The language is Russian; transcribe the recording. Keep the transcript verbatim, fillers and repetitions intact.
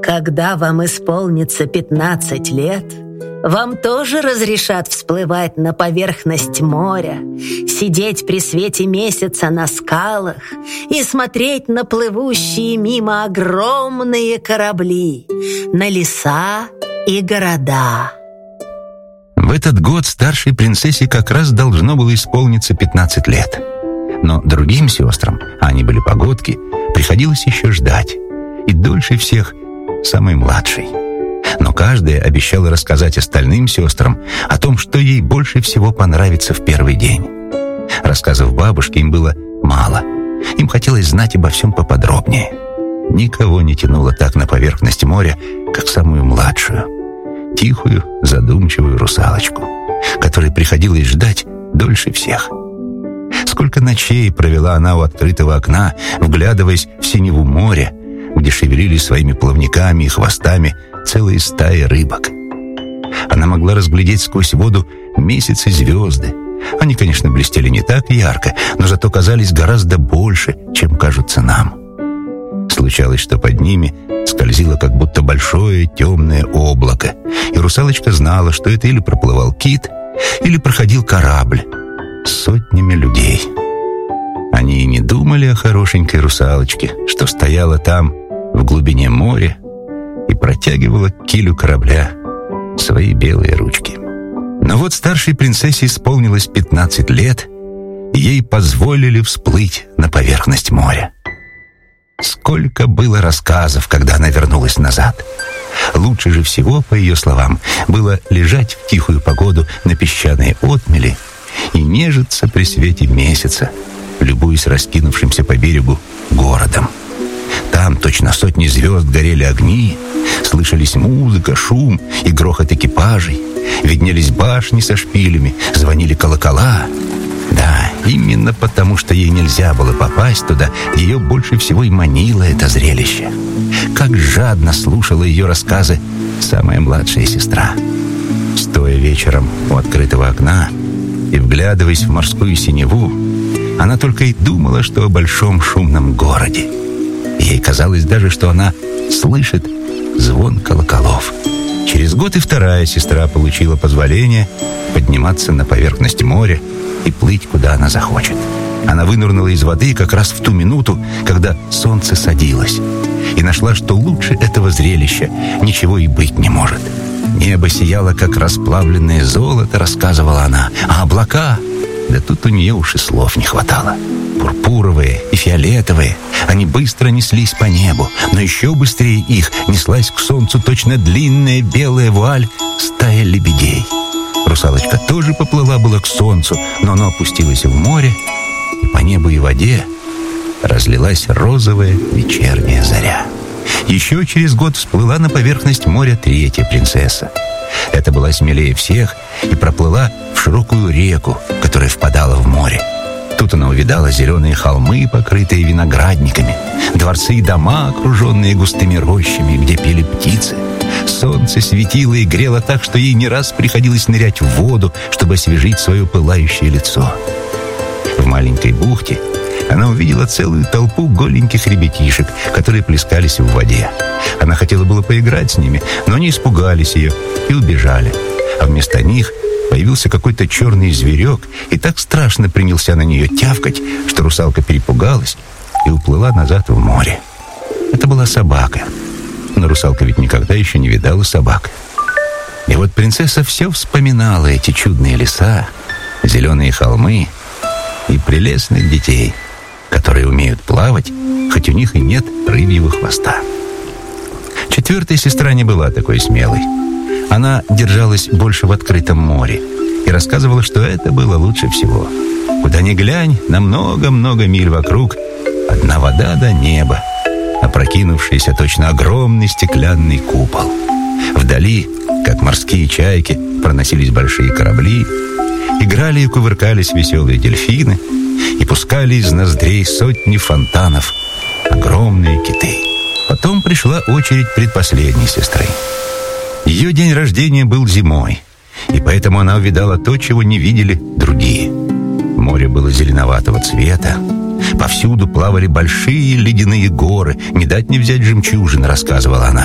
Когда вам исполнится пятнадцать лет, вам тоже разрешат всплывать на поверхность моря, сидеть при свете месяца на скалах и смотреть на плывущие мимо огромные корабли, на леса и города. В этот год старшей принцессе как раз должно было исполниться пятнадцать лет. Но другим сестрам, а они были погодки, приходилось еще ждать. И дольше всех самой младшей. Но каждая обещала рассказать остальным сестрам о том, что ей больше всего понравится в первый день. Рассказов бабушки им было мало. Им хотелось знать обо всем поподробнее. Никого не тянуло так на поверхность моря, как самую младшую, тихую, задумчивую русалочку, которой приходилось ждать дольше всех. Сколько ночей провела она у открытого окна, вглядываясь в синеву моря, где шевелились своими плавниками и хвостами целые стаи рыбок. Она могла разглядеть сквозь воду месяцы и звезды. Они, конечно, блестели не так ярко, но зато казались гораздо больше, чем кажутся нам. Случалось, что под ними скользило как будто большое темное облако, и русалочка знала, что это или проплывал кит, или проходил корабль с сотнями людей. Они и не думали о хорошенькой русалочке, что стояла там в глубине моря и протягивала к килю корабля свои белые ручки. Но вот старшей принцессе исполнилось пятнадцать лет, и ей позволили всплыть на поверхность моря. Сколько было рассказов, когда она вернулась назад. Лучше же всего, по ее словам, было лежать в тихую погоду на песчаной отмели и нежиться при свете месяца, любуясь раскинувшимся по берегу городом. Там точно сотни звезд горели огни, слышались музыка, шум и грохот экипажей, виднелись башни со шпилями, звонили колокола. Да, именно потому, что ей нельзя было попасть туда, ее больше всего и манило это зрелище. Как жадно слушала ее рассказы самая младшая сестра. Стоя вечером у открытого окна и вглядываясь в морскую синеву, она только и думала, что о большом шумном городе. Ей казалось даже, что она слышит звон колоколов. Через год и вторая сестра получила позволение подниматься на поверхность моря и плыть, куда она захочет. Она вынырнула из воды как раз в ту минуту, когда солнце садилось, и нашла, что лучше этого зрелища ничего и быть не может. Небо сияло, как расплавленное золото, рассказывала она, а облака... Да тут у нее уж и слов не хватало. Пурпуровые и фиолетовые, они быстро неслись по небу, но еще быстрее их неслась к солнцу точно длинная белая вуаль стая лебедей. Русалочка тоже поплыла было к солнцу, но оно опустилось в море, и по небу и воде разлилась розовая вечерняя заря. Еще через год всплыла на поверхность моря третья принцесса. Это была смелее всех и проплыла в широкую реку, которая впадала в море. Тут она увидала зеленые холмы, покрытые виноградниками, дворцы и дома, окруженные густыми рощами, где пели птицы. Солнце светило и грело так, что ей не раз приходилось нырять в воду, чтобы освежить свое пылающее лицо. В маленькой бухте она увидела целую толпу голеньких ребятишек, которые плескались в воде. Она хотела было поиграть с ними, но они испугались ее и убежали. А вместо них появился какой-то черный зверек и так страшно принялся на нее тявкать, что русалка перепугалась и уплыла назад в море. Это была собака. Но русалка ведь никогда еще не видала собак. И вот принцесса все вспоминала эти чудные леса, зеленые холмы и прелестных детей, которые умеют плавать, хоть у них и нет рыбьего хвоста. Четвертая сестра не была такой смелой. Она держалась больше в открытом море и рассказывала, что это было лучше всего. Куда ни глянь, на много-много миль вокруг одна вода до неба, опрокинувшийся точно огромный стеклянный купол. Вдали, как морские чайки, проносились большие корабли, играли и кувыркались веселые дельфины и пускали из ноздрей сотни фонтанов огромные киты. Потом пришла очередь предпоследней сестры. Ее день рождения был зимой, и поэтому она увидала то, чего не видели другие. Море было зеленоватого цвета, повсюду плавали большие ледяные горы, не дать не взять жемчужин, рассказывала она.